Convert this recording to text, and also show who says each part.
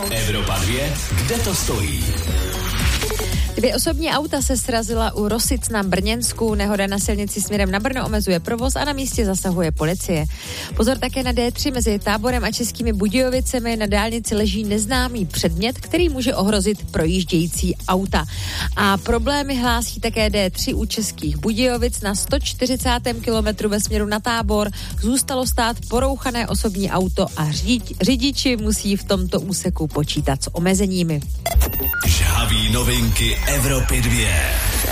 Speaker 1: Evropa 2, kde to stojí?
Speaker 2: 2 osobní auta se srazila u Rosic na Brněnsku. Nehoda na silnici směrem na Brno omezuje provoz a na místě zasahuje policie. Pozor také na D3 mezi Táborem a Českými Budějovicemi. Na dálnici leží neznámý předmět, který může ohrozit projíždějící auta. A problémy hlásí také D3 u Českých Budějovic. Na 140. kilometru ve směru na Tábor zůstalo stát porouchané osobní auto a řidiči musí v tomto úseku počítat s omezeními.
Speaker 1: Žhaví novinky Evropy 2.